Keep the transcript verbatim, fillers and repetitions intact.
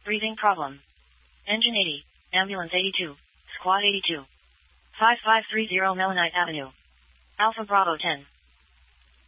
Breathing problem. Engine eighty, Ambulance eighty-two, Squad eighty-two. five five three zero Melanite Avenue. Alpha Bravo ten.